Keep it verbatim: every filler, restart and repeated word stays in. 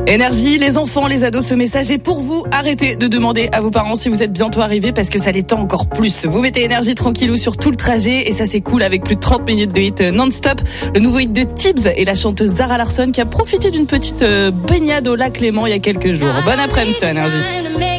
Énergie, les enfants, les ados, ce message est pour vous. Arrêtez de demander à vos parents si vous êtes bientôt arrivés parce que ça les tend encore plus. Vous mettez Énergie tranquillou sur tout le trajet et ça c'est cool avec plus de trente minutes de hit non-stop. Le nouveau hit de Tibbs et la chanteuse Zara Larsson qui a profité d'une petite baignade au lac Léman il y a quelques jours. Bon après-midi sur Énergie.